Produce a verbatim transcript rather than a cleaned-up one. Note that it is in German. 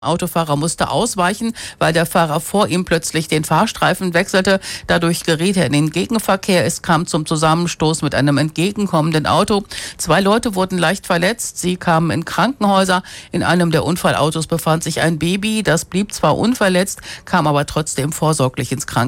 Autofahrer musste ausweichen, weil der Fahrer vor ihm plötzlich den Fahrstreifen wechselte. Dadurch geriet er in den Gegenverkehr. Es kam zum Zusammenstoß mit einem entgegenkommenden Auto. Zwei Leute wurden leicht verletzt. Sie kamen in Krankenhäuser. In einem der Unfallautos befand sich ein Baby. Das blieb zwar unverletzt, kam aber trotzdem vorsorglich ins Krankenhaus.